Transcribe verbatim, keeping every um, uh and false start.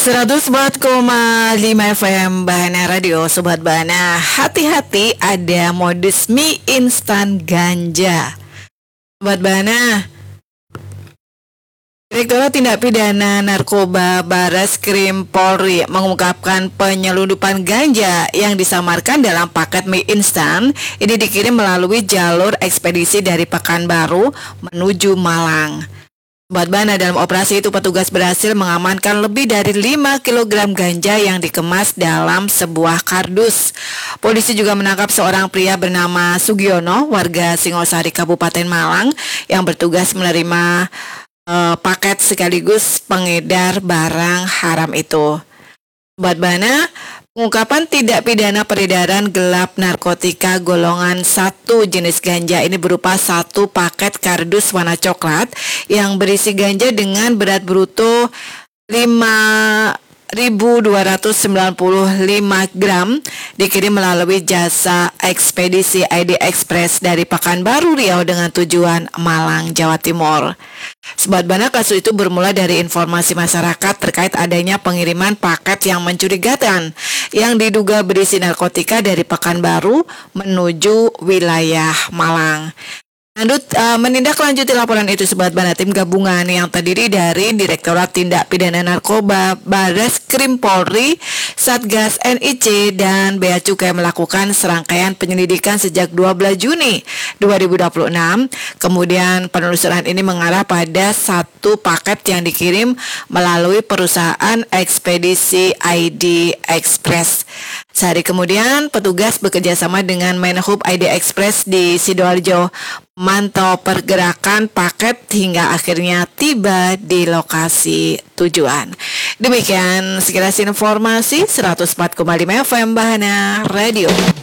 seratus empat koma lima F M Bahana Radio. Sobat Bahana, hati-hati ada modus mie instan ganja. Sobat Bahana, Direktorat Tindak Pidana Narkoba Bareskrim Polri mengungkapkan penyelundupan ganja yang disamarkan dalam paket mie instan ini dikirim melalui jalur ekspedisi dari Pekanbaru menuju Malang. Sobat Bahana, dalam operasi itu petugas berhasil mengamankan lebih dari lima kilogram ganja yang dikemas dalam sebuah kardus. Polisi juga menangkap seorang pria bernama Sugiono, warga Singosari, Kabupaten Malang, yang bertugas menerima uh, paket sekaligus pengedar barang haram itu. Sobat Bahana, pengungkapan tindak pidana peredaran gelap narkotika golongan satu jenis ganja ini berupa satu paket kardus warna coklat yang berisi ganja dengan berat bruto lima ribu dua ratus sembilan puluh lima gram dikirim melalui jasa ekspedisi I D Express dari Pekanbaru Riau dengan tujuan Malang, Jawa Timur. Sobat Bahana, kasus itu bermula dari informasi masyarakat terkait adanya pengiriman paket yang mencurigakan yang diduga berisi narkotika dari Pekanbaru menuju wilayah Malang. Lanjut, uh, menindaklanjuti laporan itu, Sobat Bahana, tim gabungan yang terdiri dari Direktorat Tindak Pidana Narkoba Bareskrim Polri, Satgas N I C, dan Bea Cukai melakukan serangkaian penyelidikan sejak dua belas Juni dua ribu dua puluh enam. Kemudian penelusuran ini mengarah pada satu paket yang dikirim melalui perusahaan ekspedisi I D Express. Sehari kemudian, petugas bekerjasama dengan Menhub I D Express di Sidoarjo memantau pergerakan paket hingga akhirnya tiba di lokasi tujuan. Demikian sekilas informasi seratus empat koma lima F M Bahana Radio.